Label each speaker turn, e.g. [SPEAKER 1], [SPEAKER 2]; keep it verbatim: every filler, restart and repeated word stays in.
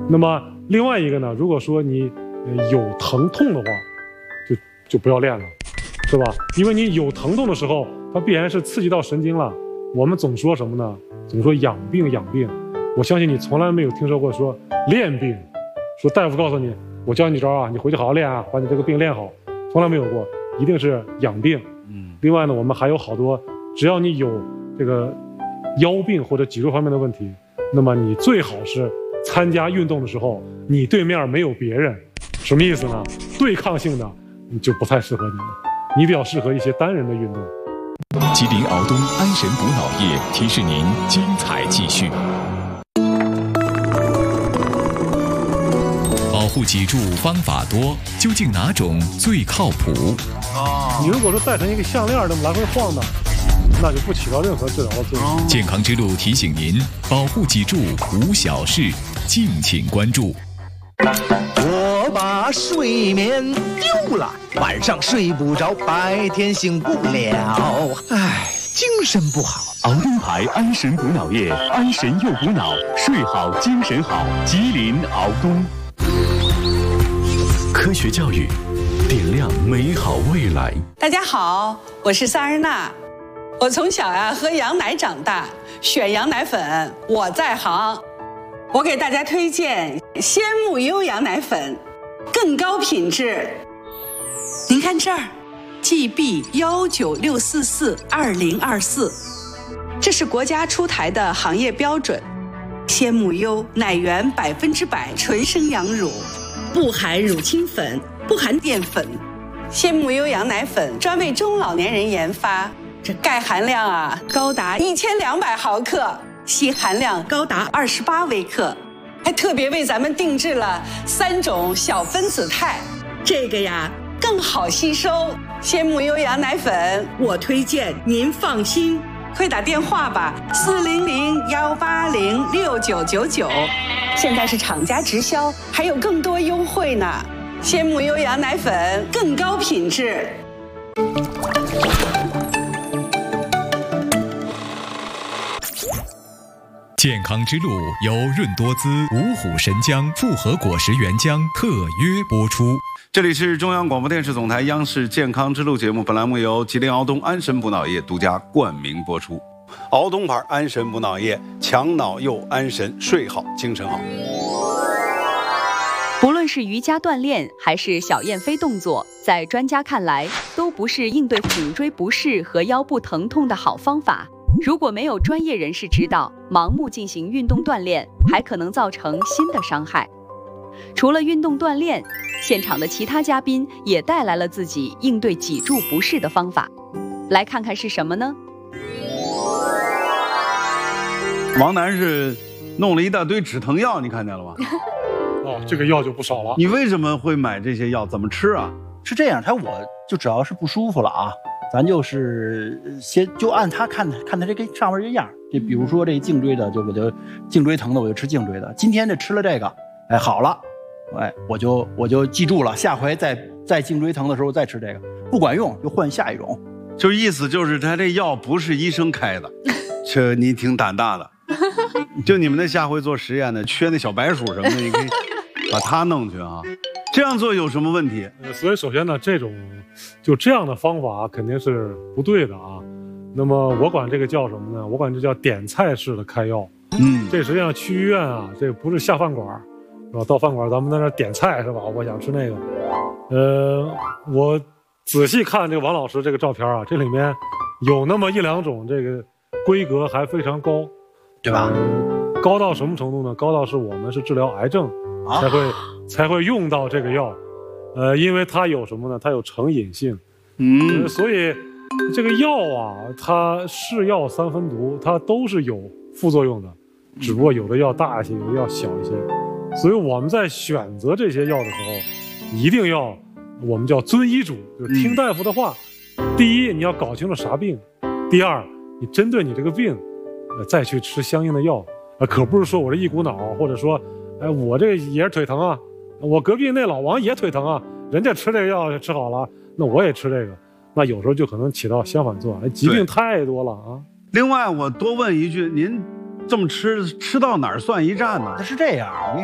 [SPEAKER 1] 那么另外一个呢，如果说你有疼痛的话，就就不要练了，是吧？因为你有疼痛的时候，它必然是刺激到神经了。我们总说什么呢？总说养病养病，我相信你从来没有听说过说练病，说大夫告诉你，我教你招啊，你回去好好练啊，把你这个病练好，从来没有过，一定是养病。嗯。另外呢，我们还有好多，只要你有这个腰病或者脊柱方面的问题，那么你最好是参加运动的时候，你对面没有别人，什么意思呢？对抗性的你就不太适合你了，你比较适合一些单人的运动。
[SPEAKER 2] 吉林敖东安神补脑液提示您精彩继续。保护脊柱方法多，究竟哪种最靠谱？
[SPEAKER 1] 哦，你如果说戴成一个项链这么来回晃的，那就不起到任何治疗的作用。
[SPEAKER 2] 健康之路提醒您，保护脊柱无小事，敬请关注。
[SPEAKER 3] 我把睡眠丢了，晚上睡不着，白天醒不了，唉，精神不好。
[SPEAKER 2] 敖东牌安神补脑液，安神又补脑，睡好精神好。吉林敖东。科学教育，点亮美好未来。
[SPEAKER 4] 大家好，我是萨日娜。我从小呀、啊、喝羊奶长大，选羊奶粉我在行。我给大家推荐鲜木优羊奶粉，更高品质。您看这儿 ，G B 幺九六四四二零二四，这是国家出台的行业标准。鲜木优奶源百分之百纯生羊乳，不含乳清粉，不含淀粉。鲜木优羊奶粉专为中老年人研发，这钙含量啊高达一千两百毫克。硒含量高达二十八微克，还特别为咱们定制了三种小分子肽，这个呀更好吸收。鲜木优羊奶粉，我推荐您放心，快打电话吧，四零零幺八零六九九九，现在是厂家直销，还有更多优惠呢。鲜木优羊奶粉更高品质。
[SPEAKER 2] 健康之路由润多滋、五虎神姜复合果实原浆特约播出。
[SPEAKER 5] 这里是中央广播电视总台央视健康之路节目，本栏目由吉林敖东安神补脑液独家冠名播出。敖东牌安神补脑液，强脑又安神，睡好精神好。
[SPEAKER 6] 不论是瑜伽锻炼还是小燕飞动作，在专家看来都不是应对颈椎不适和腰部疼痛的好方法。如果没有专业人士指导，盲目进行运动锻炼，还可能造成新的伤害。除了运动锻炼，现场的其他嘉宾也带来了自己应对脊柱不适的方法，来看看是什么呢？
[SPEAKER 5] 王楠是弄了一大堆止疼药，你看见了吗？
[SPEAKER 1] 哦，这个药就不少了。
[SPEAKER 5] 你为什么会买这些药？怎么吃啊？
[SPEAKER 7] 是这样，他我就只要是不舒服了啊，咱就是先就按他看看他这个上面这样，这比如说这颈椎的，就我就颈椎疼的我就吃颈椎的。今天这吃了这个，哎好了，哎我就我就记住了，下回再再颈椎疼的时候再吃这个，不管用就换下一种。
[SPEAKER 5] 就意思就是他这药不是医生开的，这你挺胆大的。就你们那下回做实验的，缺那小白鼠什么的，你可以把它弄去啊。这样做有什么问题？
[SPEAKER 1] 呃，所以首先呢，这种就这样的方法肯定是不对的啊。那么我管这个叫什么呢？我管这叫点菜式的开药。嗯，这实际上去医院啊，这不是下饭馆，是吧？到饭馆咱们在那点菜是吧？我想吃那个。呃，我仔细看这个王老师这个照片啊，这里面有那么一两种这个规格还非常高，
[SPEAKER 7] 对吧？
[SPEAKER 1] 呃、高到什么程度呢？高到是我们是治疗癌症才会、啊、才会用到这个药，呃，因为它有什么呢？它有成瘾性，嗯、呃，所以这个药啊，它是药三分毒，它都是有副作用的，只不过有的药大一些，有的药小一些，所以我们在选择这些药的时候，一定要我们叫遵医嘱，就是听大夫的话。嗯、第一，你要搞清楚啥病；第二，你针对你这个病，呃，再去吃相应的药，呃，可不是说我这一股脑，或者说。哎，我这也是腿疼啊，我隔壁那老王也腿疼啊，人家吃这个药吃好了，那我也吃这个，那有时候就可能起到相反作用，疾病太多了啊。
[SPEAKER 5] 另外，我多问一句，您这么吃吃到哪儿算一站呢？
[SPEAKER 7] 那是这样，